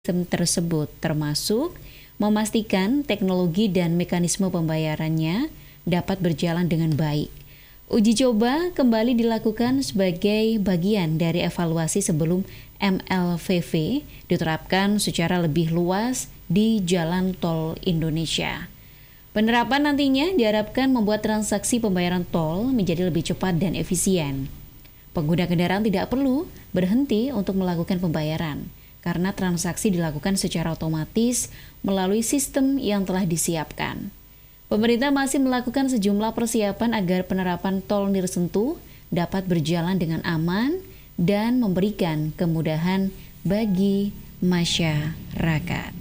sistem tersebut, termasuk memastikan teknologi dan mekanisme pembayarannya dapat berjalan dengan baik. Uji coba kembali dilakukan sebagai bagian dari evaluasi sebelum MLVV diterapkan secara lebih luas di jalan tol Indonesia. Penerapan nantinya diharapkan membuat transaksi pembayaran tol menjadi lebih cepat dan efisien. Pengguna kendaraan tidak perlu berhenti untuk melakukan pembayaran, karena transaksi dilakukan secara otomatis melalui sistem yang telah disiapkan. Pemerintah masih melakukan sejumlah persiapan agar penerapan tol Nirsentuh dapat berjalan dengan aman dan memberikan kemudahan bagi masyarakat.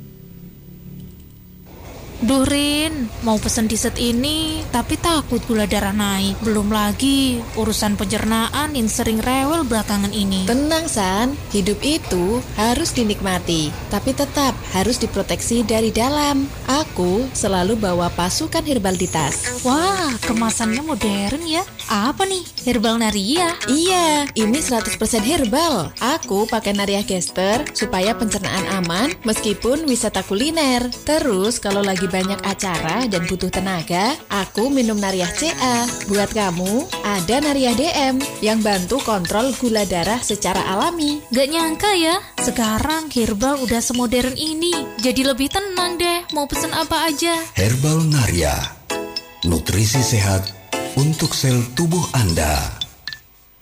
Duh Rin, mau pesen dessert ini tapi takut gula darah naik. Belum lagi urusan pencernaan yang sering rewel belakangan ini. Tenang San, hidup itu harus dinikmati, tapi tetap harus diproteksi dari dalam. Aku selalu bawa pasukan herbal di tas. Wah, kemasannya modern ya. Apa nih? Herbal Naria? Iya, ini 100% herbal. Aku pakai Naria Gester supaya pencernaan aman meskipun wisata kuliner. Terus kalau lagi banyak acara dan butuh tenaga, aku minum Nariah CA. Buat kamu, ada Nariah DM yang bantu kontrol gula darah secara alami. Gak nyangka ya, sekarang herbal udah semodern ini. Jadi lebih tenang deh, mau pesen apa aja. Herbal Naria, nutrisi sehat untuk sel tubuh Anda.